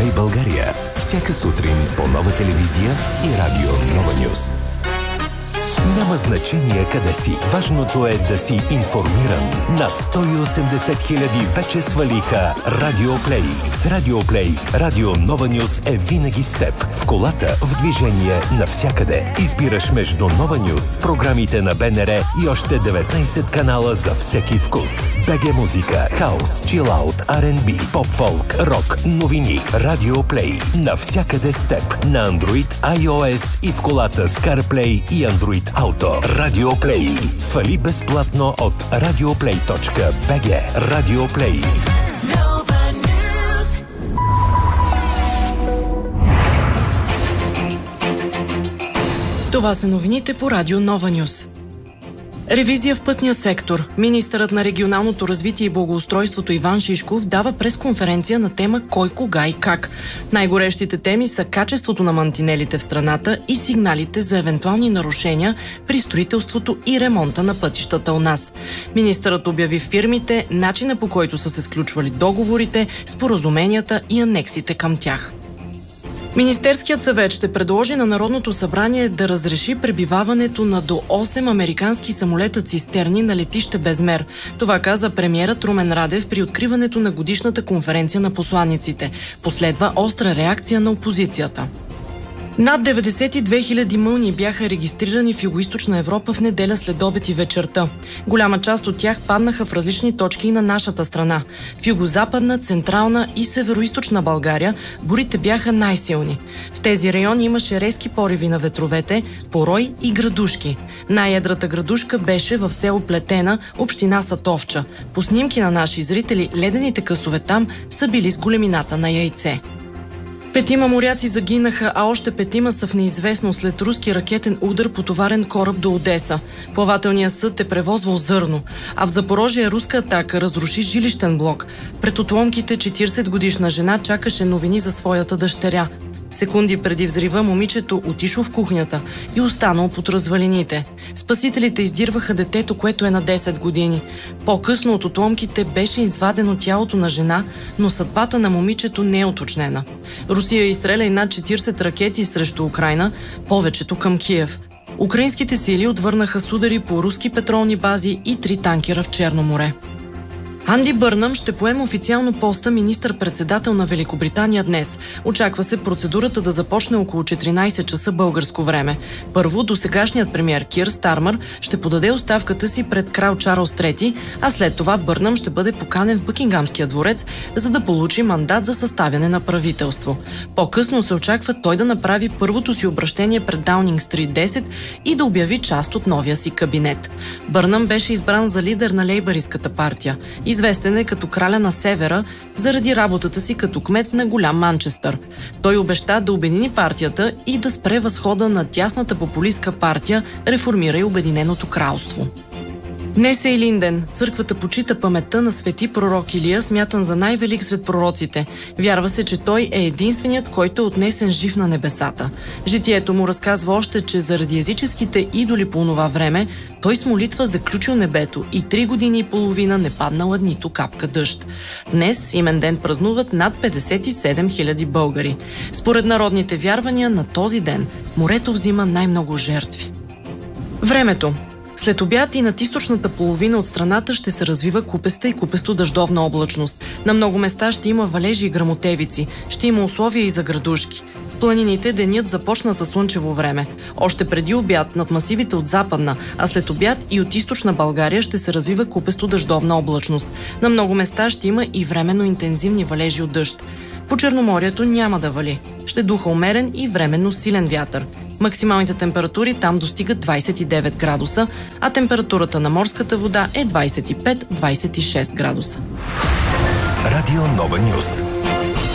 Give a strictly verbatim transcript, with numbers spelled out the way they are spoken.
цяли България. Всяка сутрин по Нова телевизия и радио Нова Нюз. Няма значение къде си. Важното е да си информиран. Над сто и осемдесет хиляди вече свалиха Радио Плей. С Радио Плей, Радио Нова Нюз е винаги с теб. В колата, в движение, навсякъде. Избираш между Нова Нюз, програмите на БНР и още деветнайсет канала за всеки вкус. БГ музика, хаус, чилаут, Ар енд Би, поп-фолк, рок, новини. Радио Плей. Навсякъде с теб. На Android, iOS и в колата с CarPlay и Android Auto. Радио Плей. Свали безплатно от радиоплей точка би джи. Радио Плей. Това са новините по Радио Нова Нюз. Ревизия в пътния сектор. Министърът на регионалното развитие и благоустройството Иван Шишков дава пресконференция на тема кой, кога и как. Най-горещите теми са качеството на мантинелите в страната и сигналите за евентуални нарушения при строителството и ремонта на пътищата у нас. Министърът обяви фирмите, начина по който са се сключвали договорите, споразуменията и анексите към тях. Министерският съвет ще предложи на Народното събрание да разреши пребиваването на до осем американски самолета цистерни на летище Безмер. Това каза премиерът Румен Радев при откриването на годишната конференция на посланиците. Последва остра реакция на опозицията. Над деветдесет и две хиляди мълнии бяха регистрирани в Югоизточна Европа в неделя след обед и вечерта. Голяма част от тях паднаха в различни точки на нашата страна. В югозападна, централна и североизточна България бурите бяха най-силни. В тези райони имаше резки пориви на ветровете, порой и градушки. Най-едрата градушка беше в село Плетена, община Сатовча. По снимки на наши зрители, ледените късове там са били с големината на яйце. Петима моряци загинаха, а още петима са в неизвестно след руски ракетен удар по товарен кораб до Одеса. Плавателният съд е превозвал зърно, а в Запорожие руска атака разруши жилищен блок. Пред отломките четиридесетгодишна жена чакаше новини за своята дъщеря. Секунди преди взрива момичето отишло в кухнята и останало под развалините. Спасителите издирваха детето, което е на десет години. По-късно от отломките беше извадено тялото на жена, но съдбата на момичето не е уточнена. Русия изстреля и над четиридесет ракети срещу Украйна, повечето към Киев. Украинските сили отвърнаха с удари по руски петролни бази и три танкера в Черно море. Анди Бърнъм ще поеме официално поста министър-председател на Великобритания днес. Очаква се процедурата да започне около четиринайсет часа българско време. Първо, досегашният премиер Кир Стармър ще подаде оставката си пред крал Чарлз трети, а след това Бърнъм ще бъде поканен в Бъкингамския дворец, за да получи мандат за съставяне на правителство. По-късно се очаква той да направи първото си обращение пред Даунинг стрит десет и да обяви част от новия си кабинет. Бърнъм беше избран за лидер на лейбъристската партия. Известен е като краля на Севера заради работата си като кмет на голям Манчестър. Той обеща да обедини партията и да спре възхода на дясната популистка партия Реформирай Обединеното кралство. Днес е Илинден. Църквата почита паметта на свети пророк Илия, смятан за най-велик сред пророците. Вярва се, че той е единственият, който е отнесен жив на небесата. Житието му разказва още, че заради езическите идоли по онова време, той с молитва заключил небето и три години и половина не паднала нито капка дъжд. Днес имен ден празнуват над петдесет и седем хиляди българи. Според народните вярвания на този ден морето взима най-много жертви. Времето. След обяд и над източната половина от страната ще се развива купеста и купесто-дъждовна облачност. На много места ще има валежи и гръмотевици. Ще има условия и за градушки. В планините денят започна със слънчево време. Още преди обяд над масивите от западна, а след обяд и от източна България ще се развива купесто-дъждовна облачност. На много места ще има и временно интензивни валежи от дъжд. По Черноморието няма да вали. Ще духа умерен и временно силен вятър. Максималните температури там достигат двайсет и девет градуса, а температурата на морската вода е двайсет и пет до двайсет и шест градуса. Радио Нова Нюз.